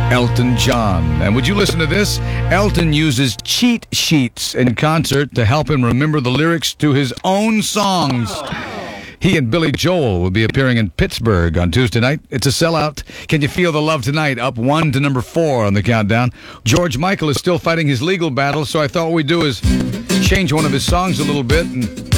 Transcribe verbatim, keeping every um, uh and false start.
Elton John. And would you listen to this? Elton uses cheat sheets in concert to help him remember the lyrics to his own songs. He and Billy Joel will be appearing in Pittsburgh on Tuesday night. It's a sellout. Can You Feel the Love Tonight? Up one to number four on the countdown. George Michael is still fighting his legal battle, so I thought what we'd do is change one of his songs a little bit and